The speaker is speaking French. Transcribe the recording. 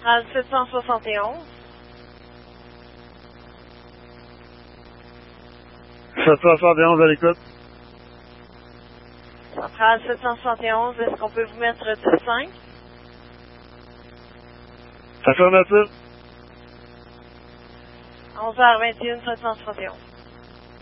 Centrale 771. 771 à l'écoute. Centrale 771, est-ce qu'on peut vous mettre 10-5? Affirmatif. 11h21, 771.